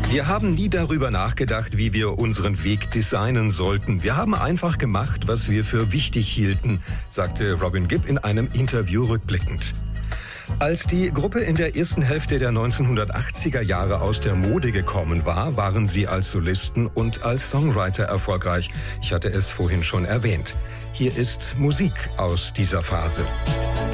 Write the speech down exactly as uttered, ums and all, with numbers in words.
Wir haben nie darüber nachgedacht, wie wir unseren Weg designen sollten. Wir haben einfach gemacht, was wir für wichtig hielten, sagte Robin Gibb in einem Interview rückblickend. Als die Gruppe in der ersten Hälfte der neunzehnhundertachtziger Jahre aus der Mode gekommen war, waren sie als Solisten und als Songwriter erfolgreich. Ich hatte es vorhin schon erwähnt. Hier ist Musik aus dieser Phase.